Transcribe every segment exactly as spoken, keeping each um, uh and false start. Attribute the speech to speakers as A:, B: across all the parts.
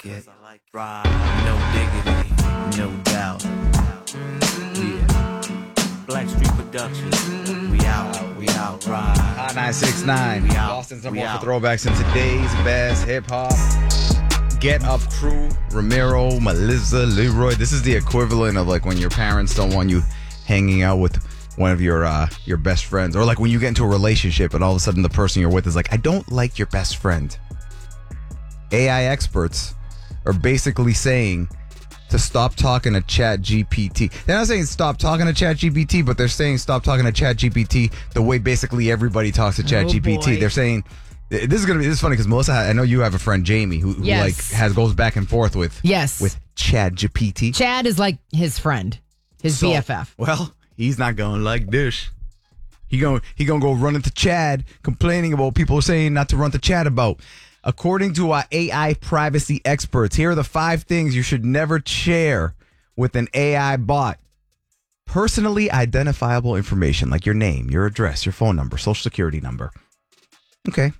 A: it. Right. No diggity, no doubt. Yeah. Blackstreet Productions. We out, we out, right.
B: Hot nine six nine.
A: We out.
B: Boston's number
A: We
B: one
A: out.
B: for throwbacks in today's best hip hop. Get Up Crew, Ramiro, Melissa, Leroy. This is the equivalent of like when your parents don't want you hanging out with one of your uh, your best friends, or like when you get into a relationship and all of a sudden the person you're with is like, I don't like your best friend. A I experts are basically saying to stop talking to Chat G P T. They're not saying stop talking to Chat G P T, but they're saying stop talking to Chat G P T the way basically everybody talks to Chat G P T.
C: boy.
B: They're saying this is gonna be this is funny because Melissa, I know you have a friend Jamie who, who
C: Yes.
B: like has goes back and forth with
C: Yes.
B: with Chat G P T.
C: Chad is like his friend, his
B: So,
C: B F F.
B: Well, he's not going like this. He going he gonna go running to Chad, complaining about people saying not to run to Chad about. According to our A I privacy experts, here are the five things you should never share with an A I bot. Personally identifiable information like your name, your address, your phone number, social security number. Okay.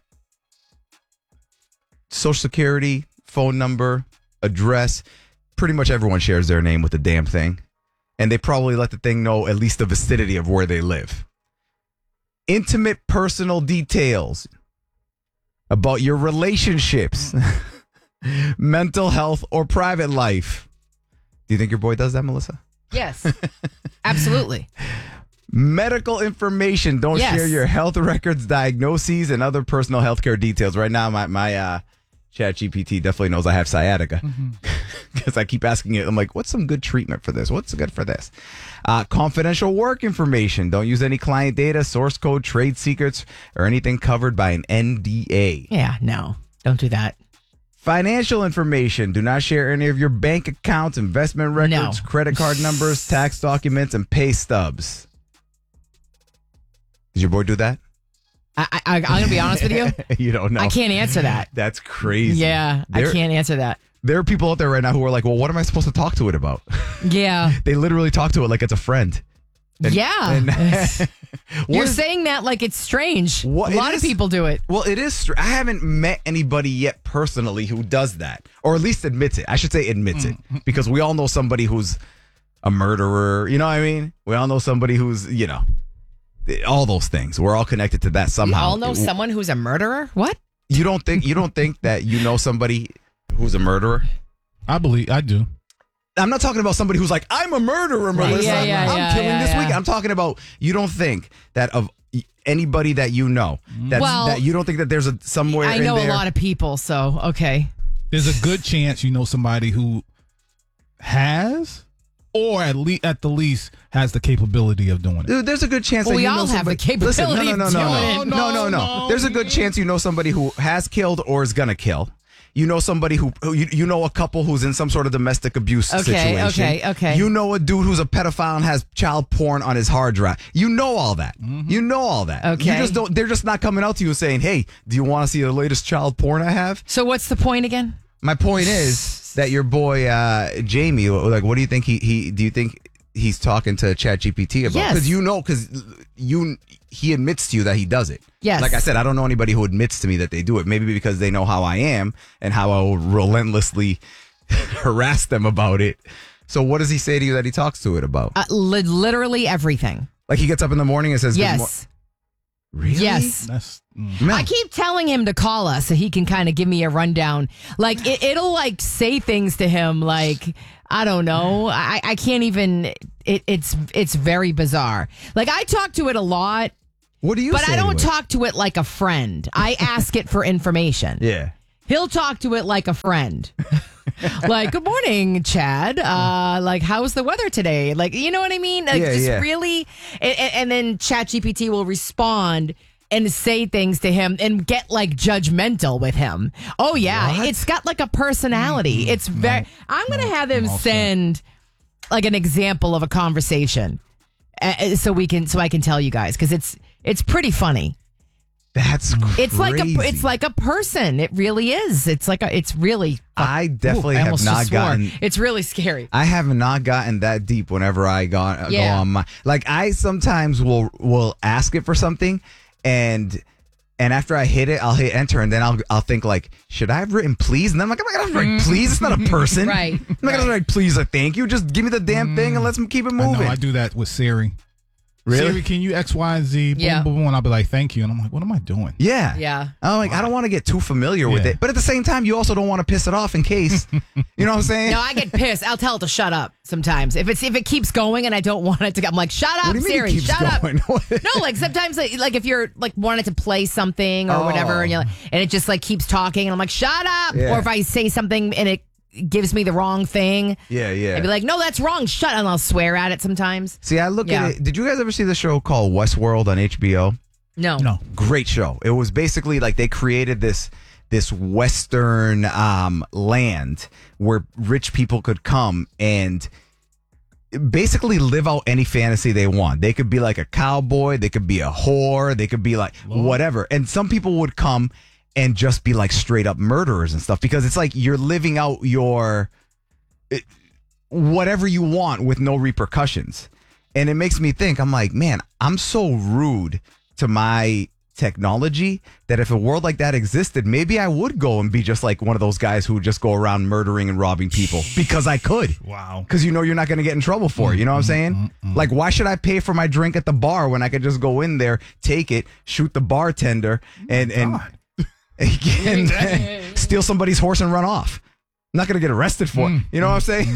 B: Social security, phone number, address. Pretty much everyone shares their name with the damn thing. And they probably let the thing know at least the vicinity of where they live. Intimate personal details about your relationships, mental health, or private life. Do you think your boy does that, Melissa?
C: Yes. Absolutely.
B: Medical information. Don't
C: Yes.
B: share your health records, diagnoses, and other personal healthcare details. Right now, my, my uh, Chat G P T definitely knows I have sciatica because I keep asking it. I'm like, what's some good treatment for this? What's good for this? Uh, confidential work information. Don't use any client data, source code, trade secrets, or anything covered by an N D A.
C: Yeah, no. Don't do that.
B: Financial information. Do not share any of your bank accounts, investment records,
C: No.
B: credit card numbers, tax documents, and pay stubs. Does your boy do that?
C: I, I, I'm going to be honest with you.
B: You don't know.
C: I can't answer that.
B: That's crazy.
C: Yeah,
B: There-
C: I can't answer that.
B: There are people out there right now who are like, well, what am I supposed to talk to it about?
C: Yeah.
B: They literally talk to it like it's a friend. And-
C: yeah.
B: and- What
C: You're
B: is-
C: saying that like it's strange.
B: What-
C: A
B: it
C: lot
B: is-
C: of people do it.
B: Well, it is. Str- I haven't met anybody yet personally who does that, or at least admits it. I should say admits it, because we all know somebody who's a murderer. You know what I mean? We all know somebody who's, you know, all those things. We're all connected to that
C: We
B: somehow.
C: all know someone who's a murderer? What?
B: You don't think? You don't think that you know somebody who's a murderer?
D: I believe I do.
B: I'm not talking about somebody who's like, I'm a murderer, Melissa.
C: Yeah, yeah,
B: I'm
C: yeah,
B: killing
C: yeah,
B: this
C: yeah.
B: week. I'm talking about, you don't think that of anybody that you know, that's,
C: Well,
B: that you don't think that there's a somewhere
C: I
B: in
C: know
B: there.
C: a lot of people, so okay.
D: There's a good chance you know somebody who has, or at least at the least has the capability of doing it.
B: Dude, there's a good chance
C: Well,
B: that
C: we
B: you
C: all
B: know
C: have the
B: somebody. Listen, no,
C: capability
B: no, no,
C: of
B: no,
C: doing
B: no,
C: it.
B: no, no, no,
D: No,
B: There's a good chance you know somebody who has killed or is gonna kill. You know somebody who, who you, you know a couple who's in some sort of domestic abuse
C: Okay,
B: situation.
C: okay, okay.
B: You know a dude who's a pedophile and has child porn on his hard drive. You know all that. You know all that. You
C: Okay.
B: just don't. They're just not coming out to you and saying, "Hey, do you want to see the latest child porn I have?"
C: So what's the point again?
B: My point is that your boy uh, Jamie, like, what do you think he he? Do you think he's talking to Chat G P T about?
C: Yes.
B: Because you know, because you he admits to you that he does it.
C: Yes.
B: Like I said, I don't know anybody who admits to me that they do it. Maybe because they know how I am and how I will relentlessly harass them about it. So what does he say to you that he talks to it about?
C: Uh, li- literally everything.
B: Like he gets up in the morning and says, "Good
C: Yes.
B: mor-" Really?
C: Yes.
D: That's mm.
B: Man.
C: I keep telling him to call us so he can kind of give me a rundown. Like it, it'll like say things to him like I don't know. I, I can't even. It, it's it's very bizarre. Like I talk to it a lot,
B: What do you
C: but
B: say
C: I don't
B: to it?
C: talk to it like a friend. I ask it for information.
B: Yeah.
C: He'll talk to it like a friend. Like, good morning, Chad. Uh, like, how's the weather today? Like, you know what I mean? Like,
B: Yeah,
C: just
B: yeah.
C: really. And, and then ChatGPT will respond and say things to him and get like judgmental with him. Oh yeah,
B: What?
C: it's got like a personality. It's very. I'm gonna have him
D: all set.
C: send like an example of a conversation, uh, so we can so I can tell you guys because it's it's pretty funny.
B: That's crazy.
C: It's like a it's like a person. It really is. It's like a it's really.
B: I definitely
C: Ooh, I
B: have
C: almost
B: not
C: just swore.
B: gotten.
C: It's really scary.
B: I have not gotten that deep whenever I go, uh,
C: Yeah.
B: go on my, like I sometimes will will ask it for something and And after I hit it, I'll hit enter, and then I'll I'll think like, should I have written please? And then I'm like, I'm not gonna write please. It's not a person.
C: Right.
B: I'm not gonna write please or thank you. Just give me the damn thing and let's keep it
D: I
B: moving.
D: know, I do that with Siri.
B: Really?
D: Siri, can you X, Y, and Z? Boom,
C: Yeah.
D: boom, boom. And I'll be like, thank you. And I'm like, what am I doing?
B: Yeah.
C: Yeah.
B: I'm like, I don't want to get too familiar with
D: Yeah.
B: it. But at the same time, you also don't want to piss it off in case. You know what I'm saying?
C: No, I get pissed. I'll tell it to shut up sometimes. If it's if it keeps going and I don't want it to go, I'm like, shut up,
B: What do you mean
C: Siri,
B: it keeps
C: shut
B: going?
C: up. No, like sometimes like, like if you're like wanting to play something or
B: Oh.
C: whatever and you're like, and it just like keeps talking and I'm like, shut up.
B: Yeah.
C: Or if I say something and it gives me the wrong thing,
B: Yeah, yeah.
C: I'd be like, no, that's wrong. Shut up. And I'll swear at it sometimes.
B: See, I look
C: Yeah.
B: at it. Did you guys ever see the show called Westworld on H B O?
C: No.
D: No.
B: Great show. It was basically like they created this this Western um, land where rich people could come and basically live out any fantasy they want. They could be like a cowboy, they could be a whore, they could be like whatever. And some people would come and just be like straight up murderers and stuff because it's like you're living out your it, whatever you want with no repercussions. And it makes me think, I'm like, man, I'm so rude to my technology that if a world like that existed, maybe I would go and be just like one of those guys who just go around murdering and robbing people because I could.
D: Wow.
B: Because you know you're not going to get in trouble for it. You know what I'm saying? Like, why should I pay for my drink at the bar when I could just go in there, take it, shoot the bartender, and and, and steal somebody's horse and run off? I'm not going to get arrested for it. You know what I'm saying?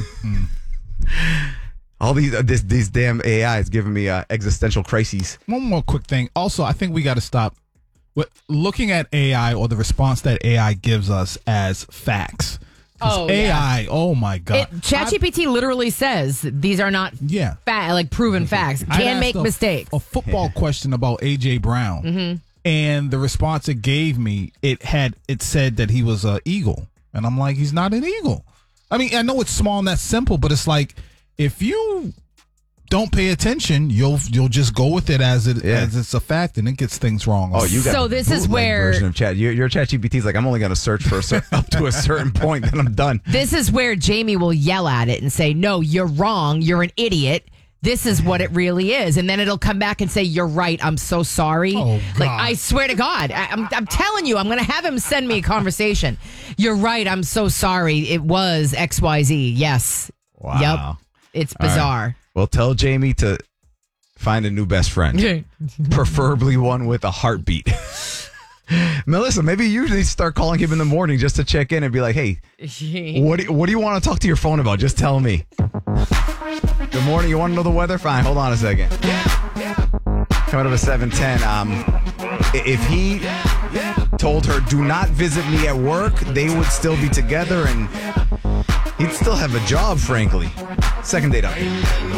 B: All these uh, this, these damn A Is giving me uh, existential crises.
D: One more quick thing. Also, I think we got to stop with looking at A I or the response that A I gives us as facts. 'Cause
C: Oh,
D: A I,
C: yeah.
D: oh my God.
C: It, ChatGPT literally says these are not
D: Yeah.
C: fa- like proven facts.
D: I
C: Can
D: asked
C: make
D: a,
C: mistakes.
D: A football question about A J Brown,
C: Mm-hmm.
D: and the response it gave me, it had it said that he was an Eagle, and I'm like, he's not an Eagle. I mean, I know it's small and that's simple, but it's like if you don't pay attention, you'll you'll just go with it as it
B: Yeah.
D: as it's a fact, and it gets things wrong.
B: Oh, you got
C: So
B: the
C: this is
B: bootleg
C: where-
B: version of chat. Your, your ChatGPT is like, I'm only going to search for a cer- up to a certain point, then I'm done.
C: This is where Jamie will yell at it and say, no, you're wrong. You're an idiot. This is what it really is. And then it'll come back and say, you're right. I'm so sorry.
D: Oh,
C: Like,
D: God.
C: I swear to God, I, I'm, I'm telling you, I'm going to have him send me a conversation. You're right. I'm so sorry. It was X Y Z. Yes.
B: Wow.
C: Yep. It's
B: All right.
C: bizarre.
B: Well, tell Jamie to find a new best friend, preferably one with a heartbeat. Melissa, maybe you need to start calling him in the morning just to check in and be like, hey, what do, what do you want to talk to your phone about? Just tell me. Good morning. You want to know the weather? Fine. Hold on a second. Coming up at seven ten. Um, i- if he told her, do not visit me at work, they would still be together and he'd still have a job, frankly. Second date update.